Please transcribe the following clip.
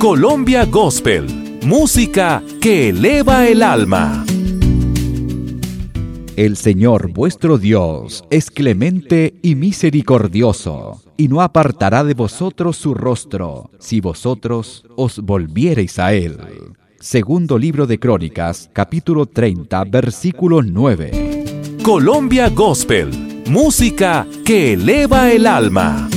Colombia Gospel, música que eleva el alma. El Señor vuestro Dios es clemente y misericordioso, y no apartará de vosotros su rostro, si vosotros os volviereis a Él. Segundo libro de Crónicas, capítulo 30, versículo 9. Colombia Gospel, música que eleva el alma.